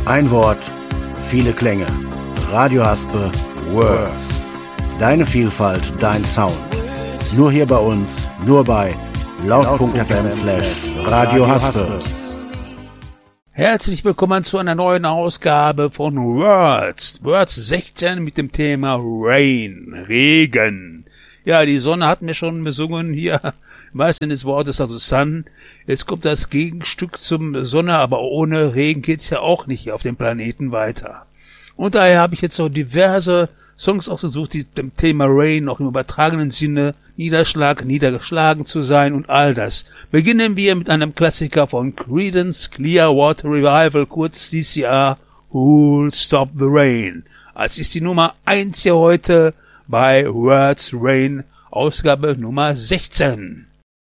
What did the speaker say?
Ein Wort, viele Klänge. Radio Haspe Words. Deine Vielfalt, dein Sound. Nur hier bei uns, nur bei laut.fm/Radio Haspe. Herzlich willkommen zu einer neuen Ausgabe von Words 16 mit dem Thema Rain, Regen. Ja, die Sonne hatten wir schon besungen hier, im wahrsten Sinne des Wortes, also Sun. Jetzt kommt das Gegenstück zum Sonne, aber ohne Regen geht's ja auch nicht hier auf dem Planeten weiter. Und daher habe ich jetzt so diverse Songs ausgesucht, die dem Thema Rain auch im übertragenen Sinne Niederschlag, niedergeschlagen zu sein und all das. Beginnen wir mit einem Klassiker von Creedence Clearwater Revival, kurz CCR, Who'll Stop the Rain. Als ist die Nummer 1 hier heute bei Words Rain, Ausgabe Nummer 16.